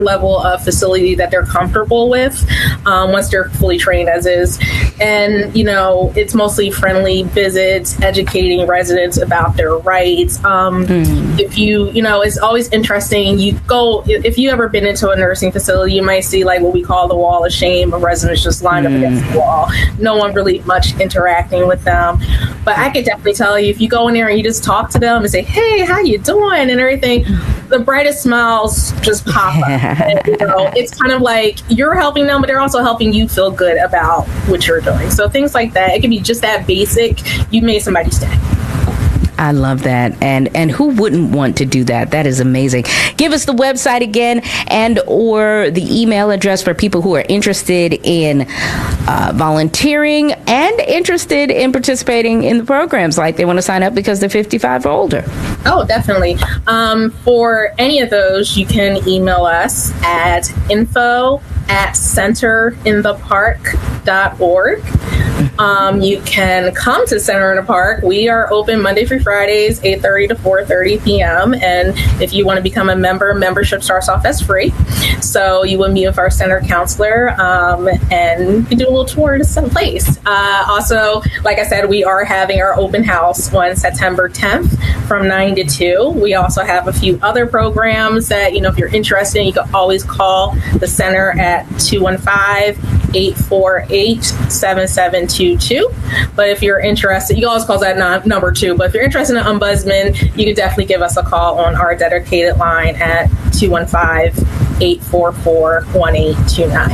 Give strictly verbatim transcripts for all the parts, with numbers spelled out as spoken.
level of facility that they're comfortable with um, once they're fully trained as is. And, you know, it's mostly friendly visits, educating residents about their rights. Um, mm. If you, you know, it's always interesting. You go, if you ever been into a nursing facility, you might see like what we call the wall of shame, of residents just lined mm. up against the wall. No one really much interacting with them. But I could definitely tell you, if you go in there and you just talk to them and say, hey, how you doing and everything, the brightest smiles just pop up. And, you know, it's kind of like you're helping them, but they're also helping you feel good about what you're doing. So things like that, it can be just that basic. You made somebody stay. I love that. And and who wouldn't want to do that? That is amazing. Give us the website again and or the email address for people who are interested in uh, volunteering and interested in participating in the programs, like they want to sign up because they're fifty-five or older. Oh, definitely. Um, for any of those, you can email us at info at center in the park dot org. Um, you can come to Center in the Park. We are open Monday through Fridays, eight thirty to four thirty p.m. And if you want to become a member, membership starts off as free. So you will meet with our center counselor um, and you do a little tour to some place. Uh, also, like I said, we are having our open house on September tenth from nine to two. We also have a few other programs that, you know, if you're interested in, you can always call the center at two one five, eight four eight, seven seven two two. But if you're interested, you can always call that non- number two. But if you're interested in Ombudsman, you can definitely give us a call on our dedicated line at two one five, eight four four, one eight two nine.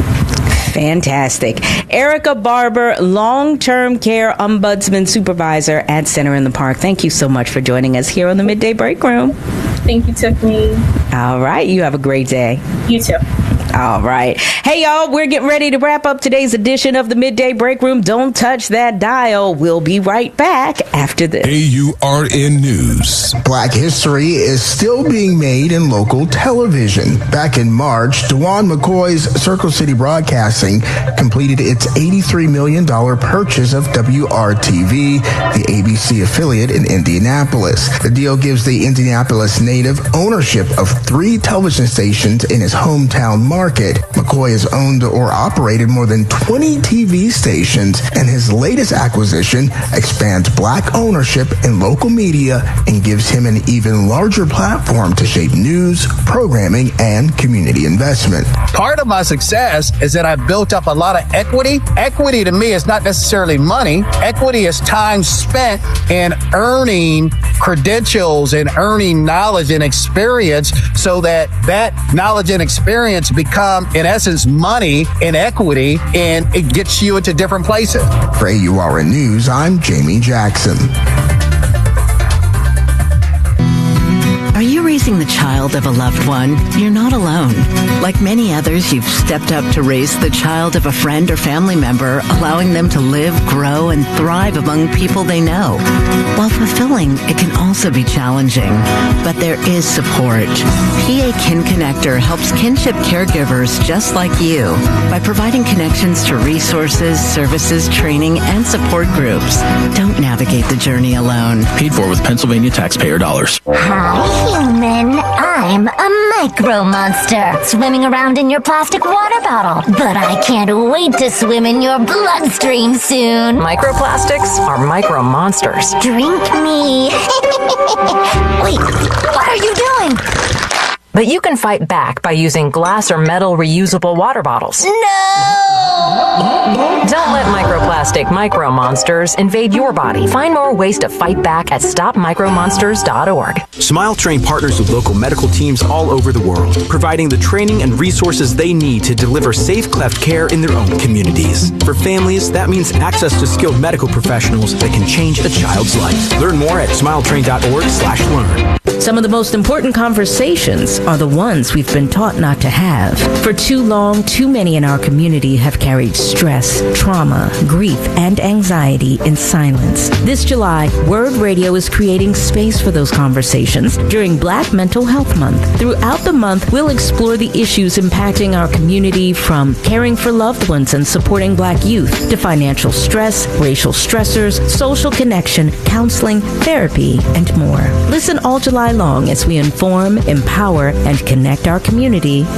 Fantastic. Erica Barber, Long-Term Care Ombudsman Supervisor at Center in the Park. Thank you so much for joining us here on the Midday Break Room. Thank you, Tiffany. All right. You have a great day. You too. All right. Hey, y'all, we're getting ready to wrap up today's edition of the Midday Break Room. Don't touch that dial. We'll be right back after this. A U R N News. Black history is still being made in local television. Back in March, DeJuan McCoy's Circle City Broadcasting completed its eighty-three million dollars purchase of W R T V, the A B C affiliate in Indianapolis. The deal gives the Indianapolis native ownership of three television stations in his hometown market. McCoy has owned or operated more than twenty T V stations, and his latest acquisition expands black ownership in local media and gives him an even larger platform to shape news, programming, and community investment. Part of my success is that I've built up a lot of equity. Equity to me is not necessarily money. Equity is time spent in earning credentials and earning knowledge and experience so that that knowledge and experience become, in essence, money and equity, and it gets you into different places. For A U R N News, I'm Jamie Jackson. Are you raising the child of a loved one? You're not alone. Like many others, you've stepped up to raise the child of a friend or family member, allowing them to live, grow, and thrive among people they know. While fulfilling, it can also be challenging, but there is support. P A Kin Connector helps kinship caregivers just like you by providing connections to resources, services, training, and support groups. Don't navigate the journey alone. Paid for with Pennsylvania taxpayer dollars. Hi, human. I'm a micro monster swimming around in your plastic water bottle. But I can't wait to swim in your bloodstream soon. Microplastics are micro monsters. Drink me. Wait, what are you doing? But you can fight back by using glass or metal reusable water bottles. No! Don't let microplastic micro monsters invade your body. Find more ways to fight back at stop micro monsters dot org. Smile Train partners with local medical teams all over the world, providing the training and resources they need to deliver safe cleft care in their own communities. For families, that means access to skilled medical professionals that can change a child's life. Learn more at smile train dot org slash learn. Some of the most important conversations are the ones we've been taught not to have. For too long, too many in our community have carried stress, trauma, grief, and anxiety in silence. This July, Word Radio is creating space for those conversations during Black Mental Health Month. Throughout the month, we'll explore the issues impacting our community, from caring for loved ones and supporting Black youth to financial stress, racial stressors, social connection, counseling, therapy, and more. Listen all July July long as we inform, empower, and connect our community